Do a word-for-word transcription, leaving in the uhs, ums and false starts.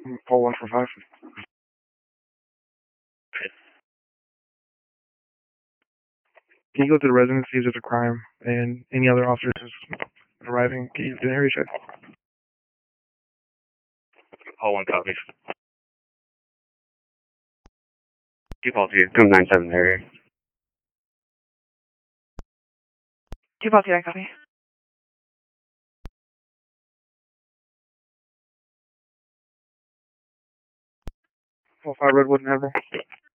Call one four five. Can you go to the residence, see if there's a crime, and any other officers arriving? Can you do an area check? Call one copy. Two call two, come nine seven area. Two call two, I copy. Call five Redwood and Ever.